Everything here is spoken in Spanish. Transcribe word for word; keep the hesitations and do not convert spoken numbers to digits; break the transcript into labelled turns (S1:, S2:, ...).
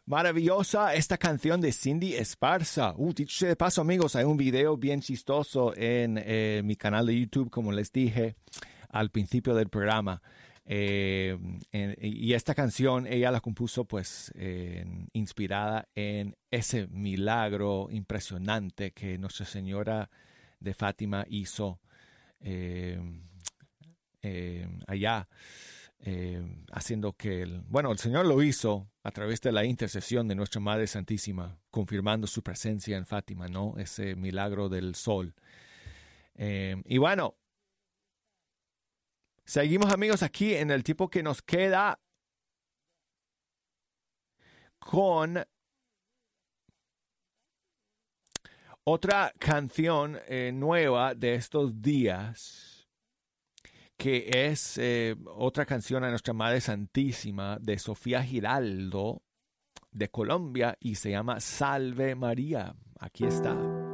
S1: Maravillosa esta canción de Cindy Esparza. Uh, dicho de paso, amigos, hay un video bien chistoso en eh, mi canal de YouTube, como les dije al principio del programa. Eh, en, y esta canción ella la compuso pues eh, inspirada en ese milagro impresionante que Nuestra Señora de Fátima hizo eh, eh, allá, eh, haciendo que el, bueno, el Señor lo hizo a través de la intercesión de Nuestra Madre Santísima, confirmando su presencia en Fátima, ¿no? Ese milagro del sol. Eh, y bueno, seguimos, amigos, aquí en el tiempo que nos queda con otra canción eh, nueva de estos días, que es eh, otra canción a Nuestra Madre Santísima de Sofía Giraldo de Colombia y se llama Salve María. Aquí está.